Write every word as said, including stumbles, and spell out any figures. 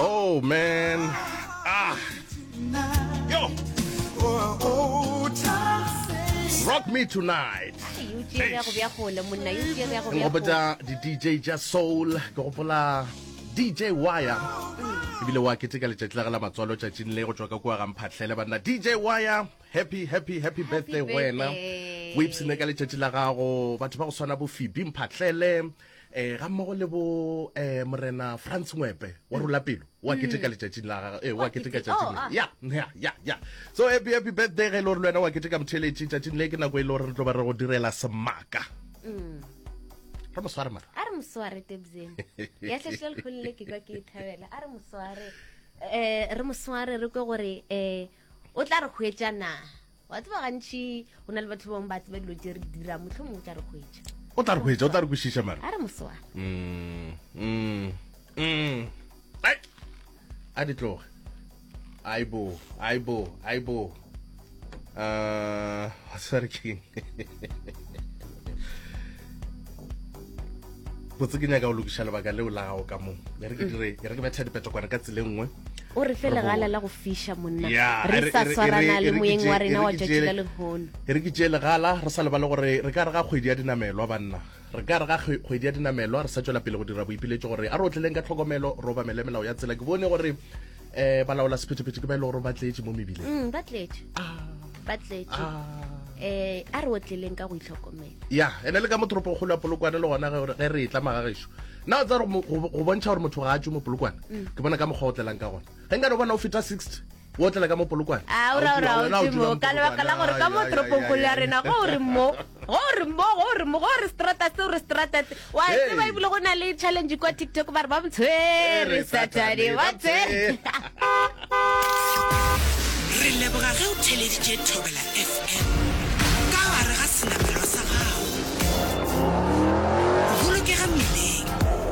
Oh man. Ah. Yo. Rock me tonight. Ngobata di D J ja soul go gopola D J Wire. Ibile wa ke teka le tletla la matswalo tja tshine le go tswa ka kwa ga mphatlhele bana D J Wire. Happy happy happy birthday wena. Whips ne ka le tletla gago batho ba go swana bo Fibi mphatlhele. Eh ga mmogo le bo eh morena Franz Ngwepe wa rula pelo wa keteka le tšatšing la eh wa keteka tšatšing ya ya ya ya so happy happy birthday ge lo re lwana wa keteka mtheletši tšatšing le ke nako e le re tlo ba re go direla semaka mm re mo sware mara are mosware tebzeng ya tlhelo kholle ke ka ke thabela are mosware eh re mosware re go gore eh o tla re khwetjana wa tswa gantši ona le batho ba mo batse ba dilo tše re dira motlho mo tla re khwetja o tla re khwetja o tla re kwishisha mara are mosware mm mm mm ai a di tloge aibo aibo aibo uh sorry king botse ke nyaka o lokisha lebaka leo la gago ka mo ya re ke dire ya re ke betha dipeto kwana ka tsile nngwe o re fela gala la go fisha monna re sa swarana le moyeng wa rena wa tšatšila le hono re ke tšele gala re sa le ba le gore re ka re ga kgwedi ya dinamelwa banna re ka re ga kgwedi ya dinamelwa re sa tswela pele go dira boipiletšo gore a re o tleleng ka tlhokomelo ro ba mele melao ya tsela ke bone gore eh balaola sephetephete ke ba ile gore ba tletše mo mebileng mm ba tletše ah ba tletše eh a re o tleleng ka go itlhokomela ya ene le ka mo tropo go la polokwane le gona ge re tla magagesho na o tsa go bontšha gore motho ga a tšwe mo polokwane ke bona ka mokgwa o tlelang ka gona ge nka re bona o feta sixty wo tlela ka mo polokwane a ora ora o timo ka le baka la gore ka mo tropo go le rena go re mo go re mo go re mo go re strata se re strata wa se ba ibile go na le challenge kwa TikTok ba re ba mtshwere Saturday wa tse re leboga ge o theleditše Thobela F M